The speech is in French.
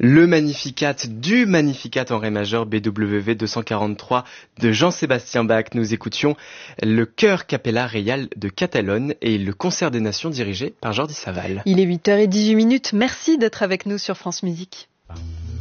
Le Magnificat du Magnificat en ré majeur BWV 243 de Jean-Sébastien Bach. Nous écoutions le Chœur Capella Reial de Catalogne et le Concert des Nations dirigé par Jordi Savall. Il est 8h18. Merci d'être avec nous sur France Musique.